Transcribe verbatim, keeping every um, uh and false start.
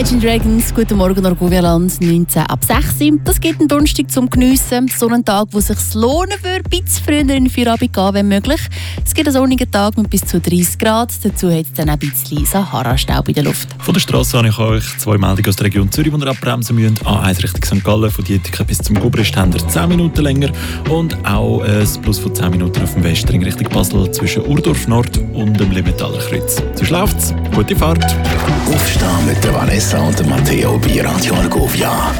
Imagine Dragons, guten Morgen Argovialand, neunzehn ab sechs. Das gibt einen Donnerstag zum Geniessen. So einen Tag, wo es sich lohnen würde, ein bisschen früher in den Feierabend gehen, wenn möglich. Es gibt einen sonnigen Tag mit bis zu dreißig Grad. Dazu hat es dann ein bisschen Sahara-Staub in der Luft. Von der Straße habe ich euch zwei Meldungen aus der Region Zürich, die ihr abbremsen müsst. A eins Richtung Sankt Gallen, von Dietiken bis zum Gubrist haben wir zehn Minuten länger. Und auch ein Plus von zehn Minuten auf dem Westring Richtung Basel zwischen Urdorf Nord und dem Limentaler Kreuz. So läuft's. Gute Fahrt. Aufstehen mit der Vanessa und dem Matteo bei Radio Argovia.